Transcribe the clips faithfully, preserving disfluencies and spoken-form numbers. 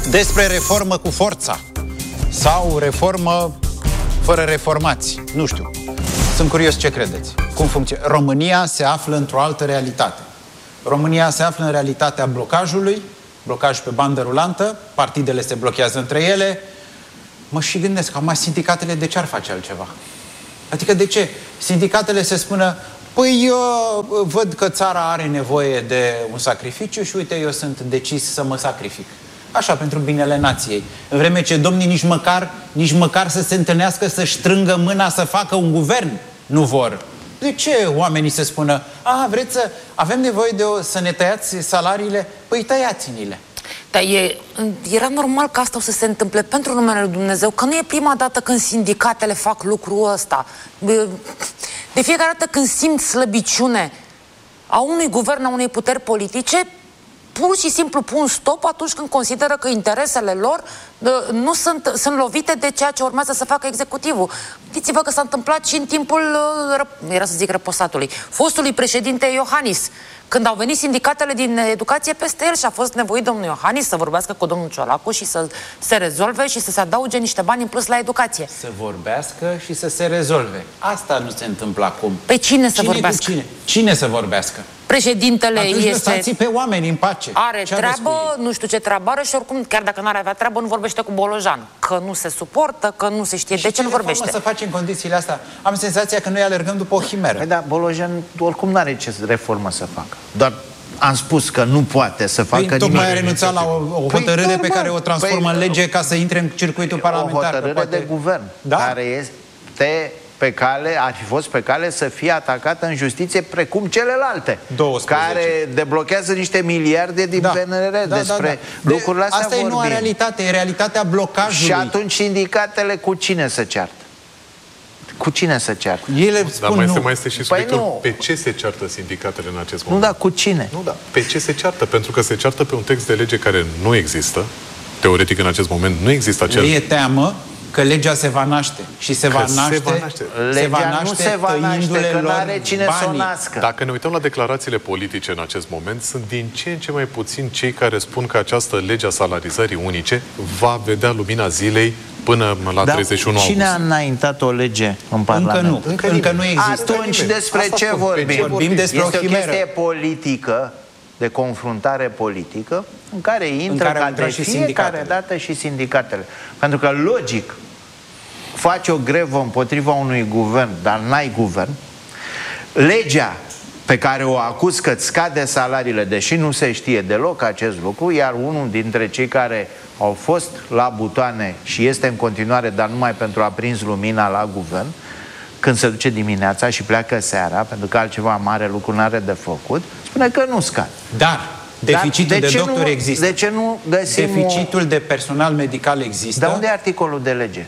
despre reformă cu forța sau reformă fără reformați. Nu știu. Sunt curios ce credeți. Cum funcționează? România se află într-o altă realitate. România se află în realitatea blocajului, blocaj pe bandă rulantă, partidele se blochează între ele. Mă și gândesc, acum sindicatele de ce ar face altceva? Adică de ce? Sindicatele se spună, păi eu văd că țara are nevoie de un sacrificiu și uite, eu sunt decis să mă sacrific. Așa, pentru binele nației. În vreme ce domnii nici măcar, nici măcar să se întâlnească, să strângă mâna să facă un guvern, nu vor. De ce oamenii se spună, a, vreți să avem nevoie de o, să ne tăiați salariile? Păi tăiați-ni-le. Dar e, era normal ca asta o să se întâmple pentru numele lui Dumnezeu, că nu e prima dată când sindicatele fac lucrul ăsta. De fiecare dată când simt slăbiciune a unui guvern, a unei puteri politice, pur și simplu pun stop atunci când consideră că interesele lor nu sunt, sunt lovite de ceea ce urmează să facă executivul. Gândiți-vă că s-a întâmplat și în timpul, era să zic răposatului, fostului președinte Iohannis, când au venit sindicatele din educație peste el și a fost nevoit domnul Iohannis să vorbească cu domnul Ciolacu și să se rezolve și să se adauge niște bani în plus la educație. Să vorbească și să se rezolve. Asta nu se întâmplă acum. Pe cine să cine vorbească? Cine? Cine să vorbească? Președintele atunci este... lăsați pe oameni în pace. Are ce treabă, nu știu ce treabă are și oricum, chiar dacă n-ar avea treabă, nu vorbește cu Bolojan. Că nu se suportă, că nu se știe și de ce nu vorbește. să face în condițiile astea? Am senzația că noi alergăm după o chimeră. Păi da, Bolojan oricum n-are ce reformă să facă. Doar am spus că nu poate să facă păi, nimic. Tocmai a renunțat la o, o hotărâre păi, pe care o transformă păi, în lege ca să intre în circuitul parlamentar. O hotărâre poate... de guvern, da? Care este... pe cale, ar fi fost pe cale să fie atacată în justiție precum celelalte, douăsprezece care deblochează niște miliarde din da. P N R R. Da, despre da, da. lucrurile astea asta vorbim. E noua realitate, e realitatea blocajului. Și atunci sindicatele cu cine să ceartă? Cu cine să ceartă? Ele spun Dar mai nu. este, mai este și subiectul, păi pe ce se ceartă sindicatele în acest moment? Nu, da, cu cine? Nu, da. Pe ce se ceartă? Pentru că se ceartă pe un text de lege care nu există. Teoretic, în acest moment, nu există acel... Le e teamă că legea se va naște și se va naște, se va naște. Se va naște nu se va naște, că n-are cine banii. să o nască. Dacă ne uităm la declarațiile politice în acest moment, sunt din ce în ce mai puțini cei care spun că această lege a salarizării unice va vedea lumina zilei până la da, treizeci și unu august. Cine a înaintat o lege în Parlament? Încă nu, încă, încă nu există. Atunci despre Asta ce vorbim? Vorbim despre este o chimeră. Este o chestie politică, de confruntare politică, în care intră în care ca de fiecare sindicatele. dată și sindicatele. Pentru că, logic, faci o grevă împotriva unui guvern, dar n-ai guvern, legea pe care o acuz că îți scade salariile, deși nu se știe deloc acest lucru, iar unul dintre cei care au fost la butoane și este în continuare, dar numai pentru a prins lumina la guvern, când se duce dimineața și pleacă seara, pentru că altceva mare lucru n-are de făcut, spune că nu scade. Dar deficitul Dar de, de doctori nu, există. De ce nu găsim Deficitul o... de personal medical există. Dar unde e articolul de lege?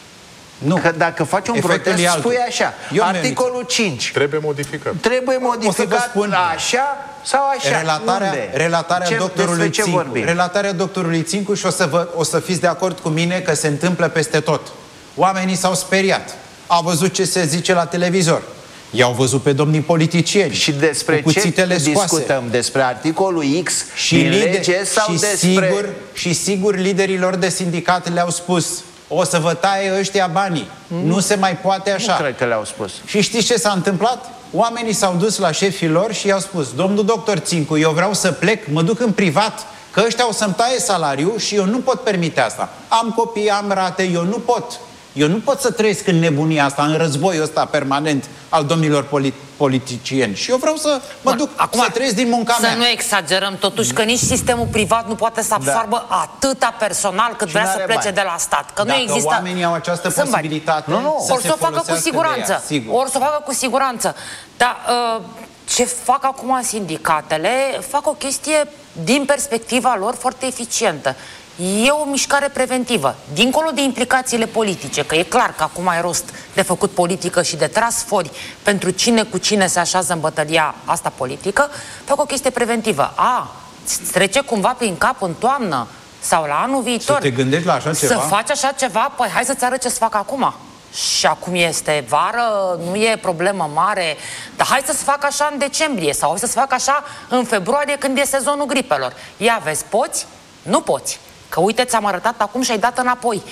Nu. Că dacă faci un Efectul protest, spui așa, Eu articolul cinci. Trebuie modificat. Trebuie modificat spun, așa sau așa. Relatarea, unde? relatarea ce, doctorului ce Țincu. vorbim? Relatarea doctorului Țincu și o să, vă, o să fiți de acord cu mine că se întâmplă peste tot. Oamenii s-au speriat. Au văzut ce se zice la televizor. I-au văzut pe domnii politicieni. Și despre ce discutăm? Despre articolul X și din lider, lege sau și despre... Sigur, și sigur liderilor de sindicate le-au spus: o să vă taie ăștia banii. Mm. Nu se mai poate așa. Nu cred că le-au spus. Și știți ce s-a întâmplat? Oamenii s-au dus la șefii lor și i-au spus: domnul doctor Țincu, eu vreau să plec, mă duc în privat, că ăștia o să-mi taie salariul și eu nu pot permite asta. Am copii, am rate, eu nu pot. Eu nu pot să trăiesc în nebunia asta, în războiul ăsta permanent al domnilor polit- politicieni. Și eu vreau să mă Bun, duc, acum, să trăiesc din munca să mea. Să nu exagerăm totuși, că nici sistemul privat nu poate să absorbă da. atâta personal cât și vrea să plece bani. de la stat. Că Dacă nu există... oamenii au această Sunt posibilitate, nu, nu. să Or se să o facă cu siguranță. Ea, Or să o facă cu siguranță. Dar uh, ce fac acum sindicatele, fac o chestie din perspectiva lor foarte eficientă. E o mișcare preventivă, dincolo de implicațiile politice, că e clar că acum ai rost de făcut politică și de tras fori pentru cine cu cine se așează în bătălia asta politică, fac o chestie preventivă. A, îți trece cumva prin cap în toamnă sau la anul viitor. Să te gândești la așa ceva? Să faci așa ceva? Păi hai să-ți arăt ce să fac acum. Și acum este vară, nu e problemă mare, dar hai să se facă așa în decembrie sau hai să se facă așa în februarie când e sezonul gripelor. Ia vezi, poți? Nu poți. Că uite, ți-am arătat acum și ai dat înapoi.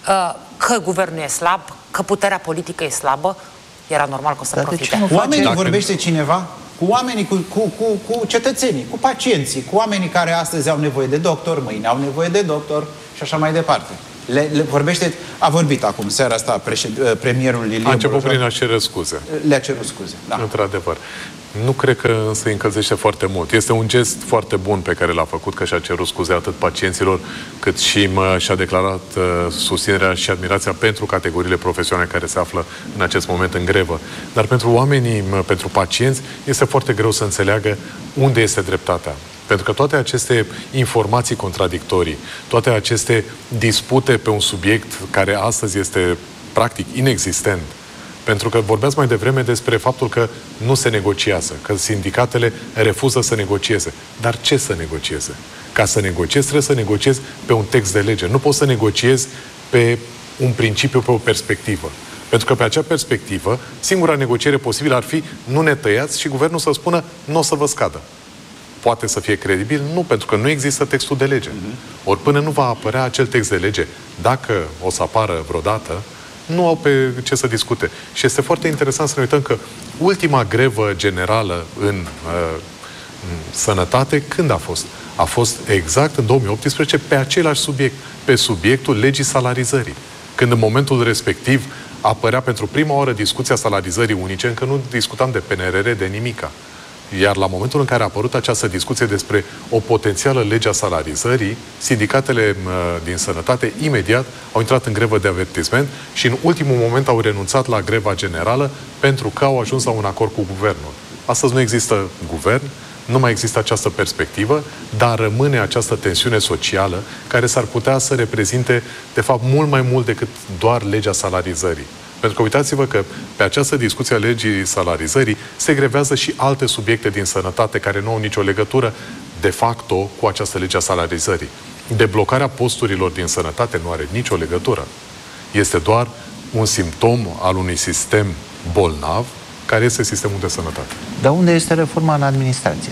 Că guvernul e slab, că puterea politică e slabă, era normal că o să profite. Cu oamenii vorbește cineva? Cu oamenii, cu, cu, cu, cu cetățenii, cu pacienții, cu oamenii care astăzi au nevoie de doctor, mâine au nevoie de doctor și așa mai departe. Le, le vorbește, a vorbit acum, seara asta, președ, premierul Ilie Bolojan. A început prin a cere scuze. Le-a cerut scuze, da. Într-adevăr. Nu cred că însă îi încălzește foarte mult. Este un gest foarte bun pe care l-a făcut, că și-a cerut scuze atât pacienților, cât și și-a declarat uh, susținerea și admirația pentru categoriile profesionale care se află în acest moment în grevă. Dar pentru oamenii, pentru pacienți, este foarte greu să înțeleagă unde este dreptatea. Pentru că toate aceste informații contradictorii, toate aceste dispute pe un subiect care astăzi este practic inexistent, pentru că vorbeați mai devreme despre faptul că nu se negociază, că sindicatele refuză să negocieze. Dar ce să negocieze? Ca să negociezi, trebuie să negociezi pe un text de lege. Nu poți să negociezi pe un principiu, pe o perspectivă. Pentru că pe acea perspectivă, singura negociere posibilă ar fi nu ne tăiați și guvernul să spună nu o să vă scadă. Poate să fie credibil? Nu, pentru că nu există textul de lege. Uh-huh. Ori până nu va apărea acel text de lege, dacă o să apară vreodată, nu au pe ce să discute. Și este foarte interesant să ne uităm că ultima grevă generală în, uh, în sănătate, când a fost? A fost exact în două mii optsprezece pe același subiect, pe subiectul legii salarizării. Când în momentul respectiv apărea pentru prima oară discuția salarizării unice, încă nu discutam de P N R R, de nimica. Iar la momentul în care a apărut această discuție despre o potențială lege a salarizării, sindicatele uh, din sănătate imediat au intrat în grevă de avertisment și în ultimul moment au renunțat la greva generală pentru că au ajuns la un acord cu guvernul. Astăzi nu există guvern, nu mai există această perspectivă, dar rămâne această tensiune socială care s-ar putea să reprezinte, de fapt, mult mai mult decât doar legea salarizării. Pentru că uitați-vă că pe această discuție a legii salarizării se grevează și alte subiecte din sănătate care nu au nicio legătură de facto cu această lege a salarizării. Deblocarea posturilor din sănătate nu are nicio legătură. Este doar un simptom al unui sistem bolnav care este sistemul de sănătate. Dar unde este reforma în administrație?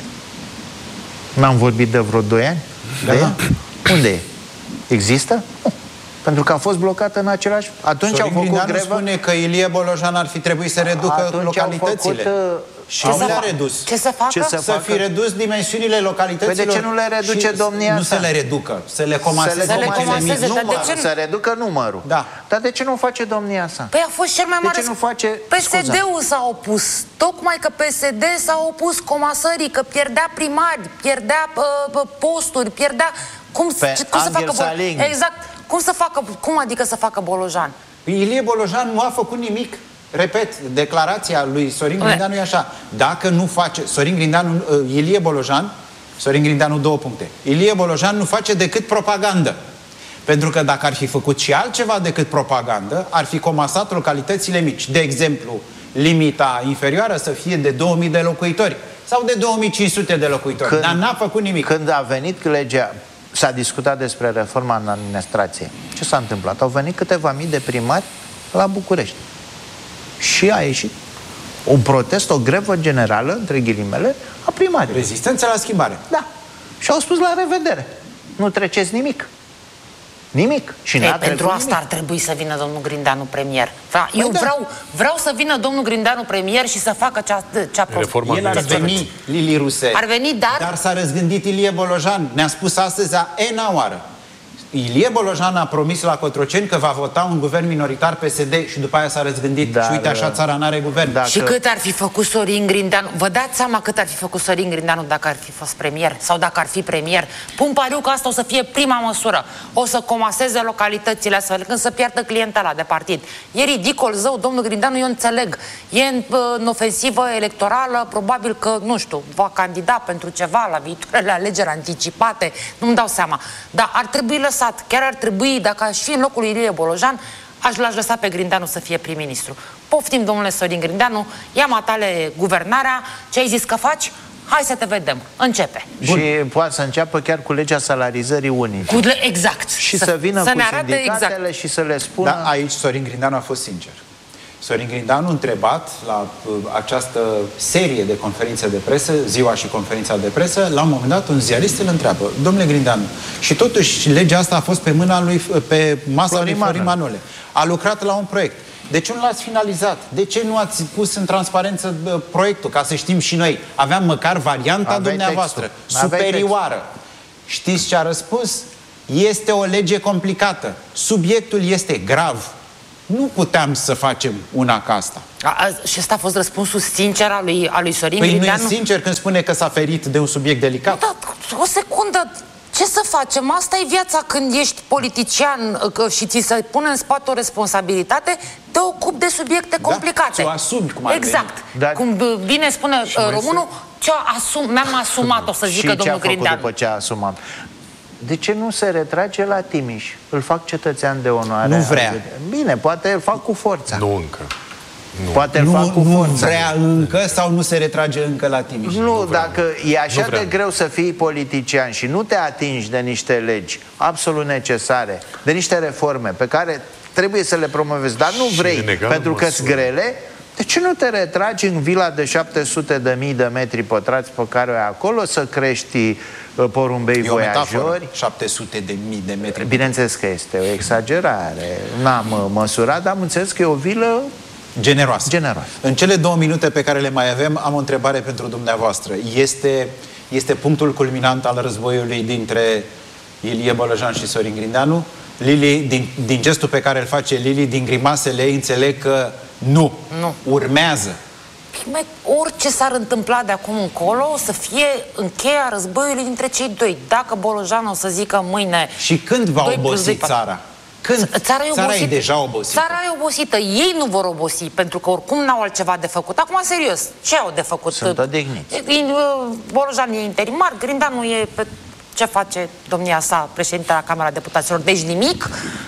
N-am vorbit de vreo doi ani? Da. De unde e? Există? Pentru că a fost blocată în același... Atunci Sorin au făcut Grindeanu grevă... spune că Ilie Bolojan ar fi trebuit să reducă Atunci localitățile. Au făcut, și nu le-a redus. Ce să facă? Ce să, să facă? fi redus dimensiunile localităților. Păi de ce nu le reduce domnia Nu asta? să le reducă, să le comaseze. Să le comaseze, dar de ce nu? Să reducă numărul. Da. Dar de ce nu face domnia asta? Păi a fost cel mai de mare... ce nu face... P S D-ul s-a opus. Tocmai că P S D s-a opus comasării, că pierdea primari, pierdea uh, posturi, pierdea... Cum, Pe ce, cum să facă... Saling. Exact. Cum să facă... Cum adică să facă Bolojan? Ilie Bolojan nu a făcut nimic. Repet, declarația lui Sorin Grindeanu e așa. Dacă nu face... Sorin Grindeanu... Uh, Ilie Bolojan... Sorin Grindeanu, două puncte. Ilie Bolojan nu face decât propagandă. Pentru că dacă ar fi făcut și altceva decât propagandă, ar fi comasat localitățile mici. De exemplu, limita inferioară să fie de două mii de locuitori sau de două mii cinci sute de locuitori. Când, dar n-a făcut nimic. Când a venit legea, s-a discutat despre reforma în administrație. Ce s-a întâmplat? Au venit câteva mii de primari la București. Și a ieșit un protest, o grevă generală, între ghilimele, a primarilor. Rezistență la schimbare. Da. Și au spus la revedere. Nu treceți nimic. Nimic. Și Ei, n-a pentru asta nimic. ar trebui să vină domnul Grindeanu premier. Eu da. vreau, vreau să vină domnul Grindeanu premier și să facă cea, cea Reforma El ar veni, Lili Ruse. Ar veni, dar... Dar s-a răzgândit Ilie Bolojan. Ne-a spus astăzi a ena oară. Ilie Bolojan a promis la Cotroceni că va vota un guvern minoritar P S D și după aia s-a răzgândit. Dar, și uite, așa țara n-are guvern. Dacă... Și cât ar fi făcut Sorin Grindeanu? Vă dați seama cât ar fi făcut Sorin Grindeanu dacă ar fi fost premier? Sau dacă ar fi premier? Pun pariu că asta o să fie prima măsură. O să comaseze localitățile astfel când să piardă clientela de partid. E ridicol, zău, domnul Grindeanu, eu înțeleg. E în, în ofensivă electorală, probabil că, nu știu, va candida pentru ceva la viitoarele alegeri anticipate. Nu-mi dau seama. Dar ar trebui lăsat. Chiar ar trebui, dacă aș fi în locul lui Ilie Bolojan, aș l-aș lăsa pe Grindeanu să fie prim-ministru. Poftim, domnule Sorin Grindeanu, ia matale guvernarea, ce ai zis că faci? Hai să te vedem. Începe. Bun. Și poate să înceapă chiar cu legea salarizării unice. Cu le... Exact. Și să, să vină să cu ne arate sindicatele exact. și să le spună... Da, aici Sorin Grindeanu a fost sincer. Sorin Grindeanu, întrebat la uh, această serie de conferințe de presă, ziua și conferința de presă, la un moment dat un ziarist îl întreabă: domnule Grindeanu, Și totuși legea asta a fost pe mâna lui, pe masa Florin lui Florin Manole. A lucrat la un proiect. De ce nu l-ați finalizat? De ce nu ați pus în transparență proiectul? Ca să știm și noi. Aveam măcar varianta Aveai dumneavoastră, textul. superioară. Știți ce a răspuns? Este o lege complicată. Subiectul este grav. Nu puteam să facem una ca asta. A, a, și ăsta a fost răspunsul sincer al lui, al lui Sorin Păi Grindeanu? nu e sincer când spune că s-a ferit de un subiect delicat? Da, o secundă. Ce să facem? Asta e viața când ești politician și ți se pune în spate o responsabilitate, te ocupi de subiecte da, complicate. ți-o asumi, cum ar Exact. Dar... Cum bine spune românul, ce-o asum, mi-am asumat, o să zică și domnul Grindeanu. după ce a asumat? De ce nu se retrage la Timiș? Îl fac cetățean de onoare. Nu vrea. Bine, poate îl fac cu forța. Nu încă. Nu. Poate îl nu, fac cu nu forța. vrea încă sau nu se retrage încă la Timiș? Nu, nu dacă e așa de greu să fii politician și nu te atingi de niște legi absolut necesare, de niște reforme pe care trebuie să le promovezi, dar nu vrei, pentru că sunt grele, de ce nu te retragi în vila de șapte sute de mii de metri pătrați pe care o ai acolo, să crești porumbei voiajori? șapte sute de mii de metri. Bineînțeles că este o exagerare. N-am măsurat, dar am înțeles că e o vilă generoasă. generoasă. În cele două minute pe care le mai avem, am o întrebare pentru dumneavoastră. Este, este punctul culminant al războiului dintre Ilie Bolojan și Sorin Grindeanu? Lili, din, din gestul pe care îl face Lili, din grimasele ei, înțeleg că nu. Nu. Urmează. Mai, orice s-ar întâmpla de acum încolo, o să fie încheia războiului dintre cei doi. Dacă Bolojan o să zică mâine... Și când va obosi țara? Când? Țara, e, țara e deja obosită. Țara e obosită. Ei nu vor obosi, pentru că oricum n-au altceva de făcut. Acum, serios, ce au de făcut? Sunt odihniți. Bolojan e interimar, Grindeanu e pe ce face domnia sa, președintele la Camera Deputaților. Deci nimic.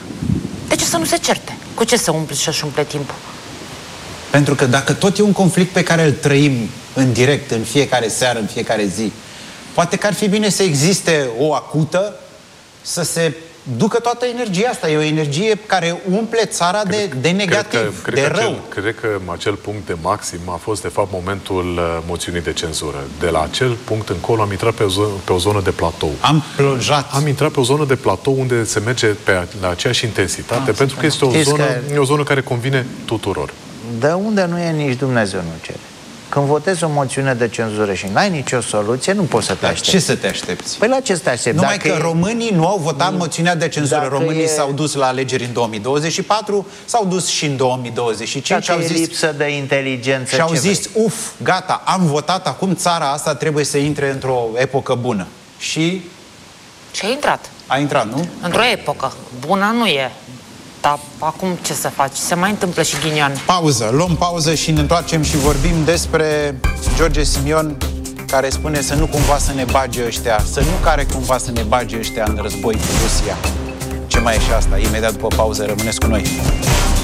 De ce să nu se certe? Cu ce să umple și-și umple timpul? Pentru că dacă tot e un conflict pe care îl trăim în direct, în fiecare seară, în fiecare zi, poate că ar fi bine să existe o acută, să se ducă toată energia asta. E o energie care umple țara cred, de, de negativ, cred că, cred de că rău. Acel, cred că acel punct de maxim a fost, de fapt, momentul uh, moțiunii de cenzură. De la acel punct încolo am intrat pe o, zonă, pe o zonă de platou. Am plonjat. Am intrat pe o zonă de platou unde se merge pe la aceeași intensitate, ah, pentru că este o zonă, că... o zonă care convine tuturor. De unde nu e nici Dumnezeu nu cere. Când votezi o moțiune de cenzură și n-ai nicio soluție, nu poți să te aștepți. Ce să te aștepți? Păi la ce să te aștepți? Numai că e... românii nu au votat nu. moțiunea de cenzură. Românii e... s-au dus la alegeri în două mii douăzeci și patru, s-au dus și în două mii douăzeci și cinci. Dacă au e zis... lipsă de inteligență. Și au zis, vrei? uf, gata, am votat, acum țara asta trebuie să intre într-o epocă bună. Și... Și a intrat. A intrat, nu? Într-o epocă. Bună nu e. Dar acum ce să faci? Se mai întâmplă și ghinioane. Pauză, luăm pauză și ne întoarcem și vorbim despre George Simion, care spune să nu cumva să ne bage ăștia, să nu care cumva să ne bage ăștia în război cu Rusia. Ce mai e și asta? Imediat după pauză, rămâneți cu noi.